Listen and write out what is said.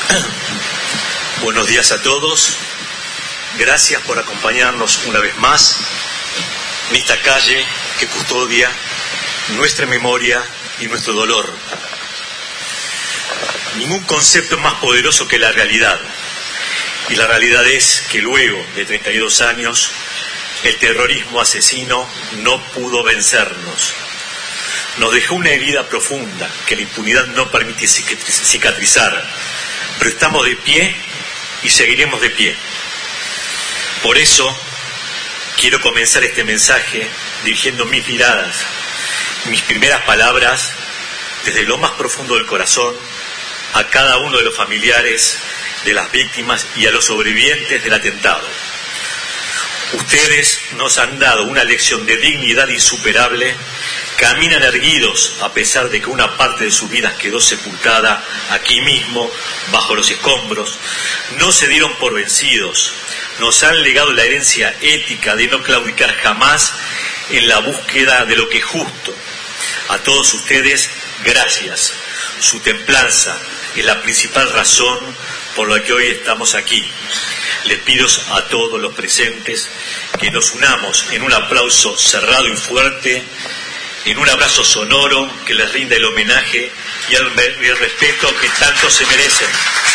Buenos días a todos. Gracias por acompañarnos una vez más en esta calle que custodia nuestra memoria y nuestro dolor. Ningún concepto es más poderoso que la realidad. Y la realidad es que luego de 32 años, el terrorismo asesino no pudo vencernos. Nos dejó una herida profunda que la impunidad no permite cicatrizar. Pero estamos de pie y seguiremos de pie. Por eso quiero comenzar este mensaje dirigiendo mis miradas, mis primeras palabras, desde lo más profundo del corazón, a cada uno de los familiares de las víctimas y a los sobrevivientes del atentado. Ustedes nos han dado una lección de dignidad insuperable, caminan erguidos a pesar de que una parte de sus vidas quedó sepultada aquí mismo, bajo los escombros, no se dieron por vencidos, nos han legado la herencia ética de no claudicar jamás en la búsqueda de lo que es justo. A todos ustedes, gracias. Su templanza es la principal razón por la que hoy estamos aquí. Les pido a todos los presentes que nos unamos en un aplauso cerrado y fuerte, en un abrazo sonoro que les rinda el homenaje y el respeto que tanto se merecen.